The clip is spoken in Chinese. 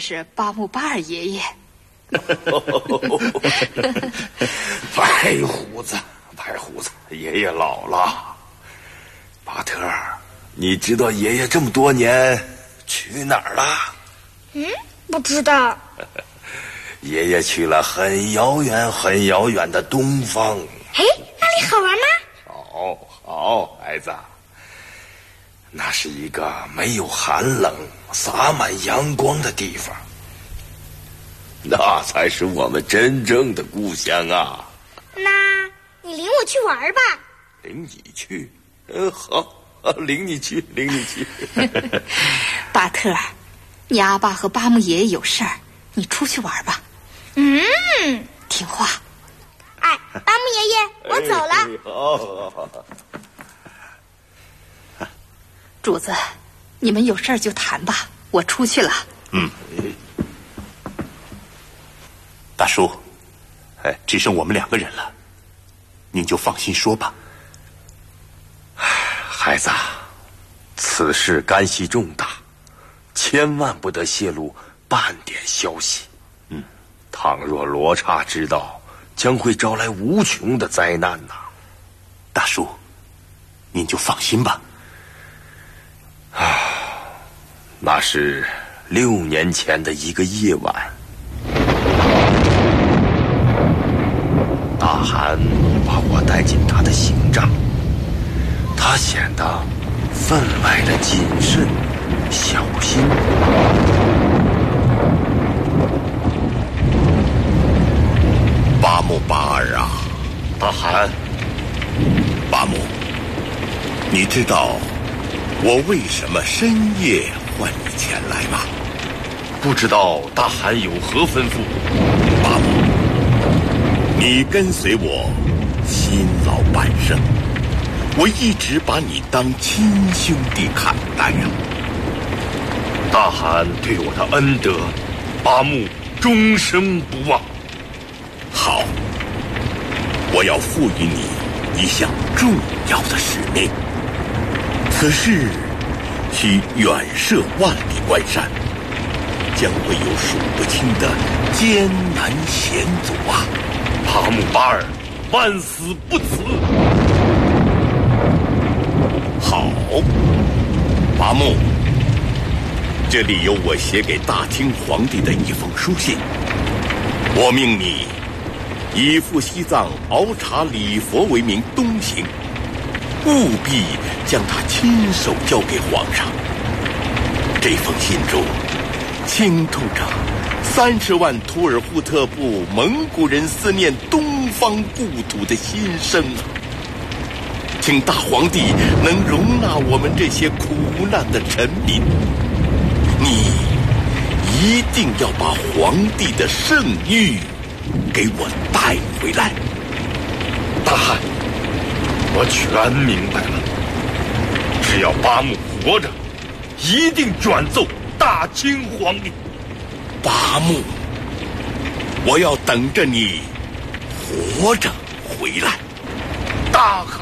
是巴木巴尔爷爷。 白胡子，爷爷老了。巴特，你知道爷爷这么多年去哪儿了？ 不知道。 爷爷去了很遥远的东方。 哎，那里好玩吗？ 好，孩子，那是一个没有寒冷、洒满阳光的地方，那才是我们真正的故乡啊！ 那你领我去玩吧。 领你去？好，领你去。 巴特，你阿爸和巴木爷爷有事儿，你出去玩吧。听话。 哎，巴木爷爷，我走了。 好。 主子，你们有事儿就谈吧，我出去了。 大叔，只剩我们2个人了，您就放心说吧。 孩子，此事干系重大，千万不得泄露半点消息。倘若罗刹知道，将会招来无穷的灾难呐。 大叔，您就放心吧。 那是6年前的一个夜晚，大汗把我带进他的刑帐，他显得分外的谨慎小心。 巴木巴尔啊， 大汗， 巴木，你知道我为什么深夜唤你前来吗？ 不知道大汗有何吩咐？ 巴木，你跟随我辛劳半生，我一直把你当亲兄弟看待呀。 大汗对我的恩德，巴木终生不忘。 好，我要赋予你一项重要的使命。此事需远涉万里关山，将会有数不清的艰难险阻啊！ 巴木巴尔，万死不辞。 好，巴木，这里有我写给大清皇帝的一封书信，我命你以赴西藏熬茶礼佛为名东行，务必将它亲手交给皇上。这封信中倾吐着30万图尔扈特部蒙古人思念东方故土的心声啊！请大皇帝能容纳我们这些苦难的臣民，你一定要把皇帝的圣谕给我带回来。 大汗，我全明白了。只要巴木活着，一定转奏大清皇帝。 巴木，我要等着你活着回来。 大汗。